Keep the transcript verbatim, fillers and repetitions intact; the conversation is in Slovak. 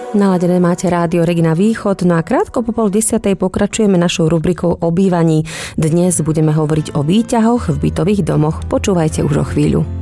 Naladené máte rádio Regina Východ, no a krátko po pol desiatej pokračujeme našou rubrikou o bývaní. Dnes budeme hovoriť o výťahoch v bytových domoch. Počúvajte už o chvíľu.